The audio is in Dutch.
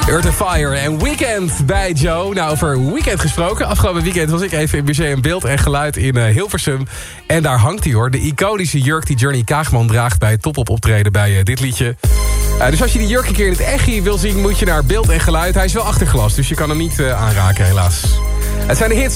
Earth and Fire en Weekend bij Joe. Nou, over Weekend gesproken. Afgelopen weekend was ik even in Museum Beeld en Geluid in Hilversum. En daar hangt hij hoor. De iconische jurk die Johnny Kaagman draagt bij het top-op optreden bij dit liedje. Dus als je die jurk een keer in het echi wil zien, moet je naar Beeld en Geluid. Hij is wel achter glas, dus je kan hem niet aanraken helaas. Het zijn de hits